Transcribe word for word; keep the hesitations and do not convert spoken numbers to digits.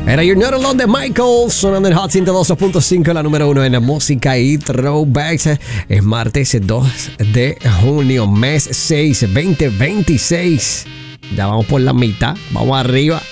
Era You're Not Alone de Michael, sonando en Hot ciento doce punto cinco, la número uno en la música y throwbacks. Es martes dos de junio, mes seis, veinte veintiséis. Ya vamos por la mitad, vamos arriba.